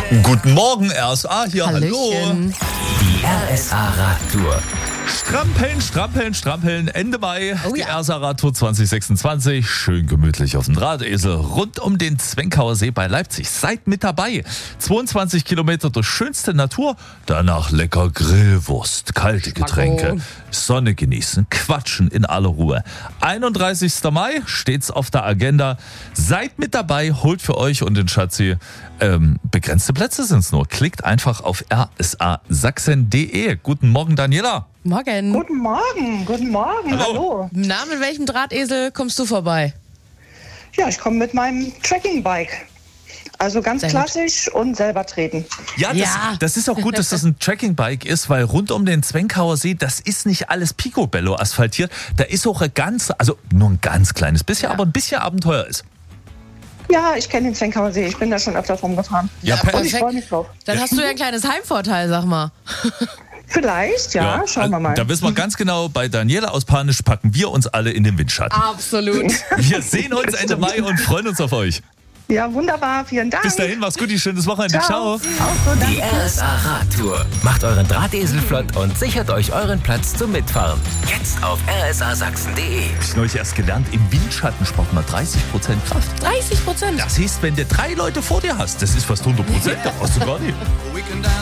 Guten Morgen, RSA hier, Hallöchen. hallo. Die RSA-Radtour. Strampeln, Ende Mai, Oh die ja. RSA-Radtour 2026. Schön gemütlich auf dem Drahtesel rund um den Zwenkauer See bei Leipzig. Seid mit dabei. 22 Kilometer durch schönste Natur, danach lecker Grillwurst, kalte Getränke, Sonne genießen, quatschen in aller Ruhe. 31. Mai steht's auf der Agenda. Seid mit dabei, holt für euch und den Schatzi. Begrenzte Plätze sind's nur. Klickt einfach auf rsasachsen.de. Guten Morgen, Daniela. Morgen. Guten Morgen, hallo. Na, mit welchem Drahtesel kommst du vorbei? Ja, ich komme mit meinem Trekkingbike. Also ganz Sehr gut. klassisch und selber treten. Ja, das ist auch gut, dass das ein Trekkingbike ist, weil rund um den Zwenkauer See, das ist nicht alles Picobello asphaltiert. Da ist auch nur ein ganz kleines bisschen, aber ein bisschen Abenteuer ist. Ja, ich kenne den Zwenkauer See, ich bin da schon öfter rumgefahren. Ja, Und ich freue mich drauf. Dann hast du ja ein kleines Heimvorteil, sag mal. Vielleicht, ja, schauen wir mal. Da wissen wir ganz genau, bei Daniela aus Panisch packen wir uns alle in den Windschatten. Absolut. Wir sehen uns Ende Mai und freuen uns auf euch. Ja, wunderbar, vielen Dank. Bis dahin, mach's gut, schönes Wochenende. Ciao. Auch so, Die danke. RSA-Radtour. Macht euren Drahtesel flott und sichert euch euren Platz zum Mitfahren. Jetzt auf rsasachsen.de. Ich habe neulich erst gelernt, im Windschattensport mal 30% Kraft. 30%. Das heißt, wenn du 3 Leute vor dir hast, das ist fast 100%, da brauchst du gar nicht.